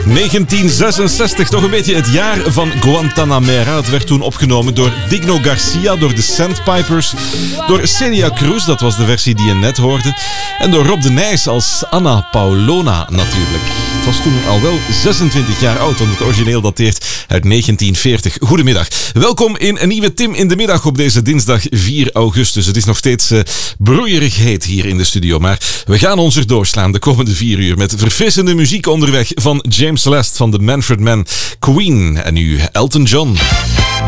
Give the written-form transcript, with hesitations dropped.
1966, toch een beetje het jaar van Guantanamera. Het werd toen opgenomen door Digno Garcia, door de Sandpipers, door Celia Cruz, dat was de versie die je net hoorde, en door Rob de Nijs als Anna Paulona natuurlijk. Het was toen al wel 26 jaar oud, want het origineel dateert uit 1940. Goedemiddag. Welkom in een nieuwe Tim in de Middag op deze dinsdag 4 augustus. Het is nog steeds broeierig heet hier in de studio, maar we gaan ons er doorslaan de komende 4 uur met verfrissende muziek onderweg van James Last van de Manfred Mann, Queen en nu Elton John.